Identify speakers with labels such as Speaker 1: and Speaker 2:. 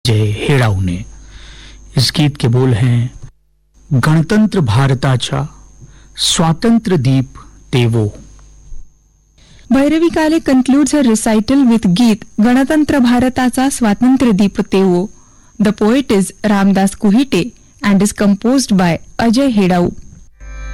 Speaker 1: जय हेडाऊ ने। इस गीत के बोल हैं, गणतंत्र भारताचा स्वातंत्र्य दीप देवो.
Speaker 2: भैरवी काले concludes her recital with गीत गणतंत्र भारताचा स्वातंत्र्य दीप तेवो. The poet is Ramdas Kuhite and is composed by Ajay Hedau.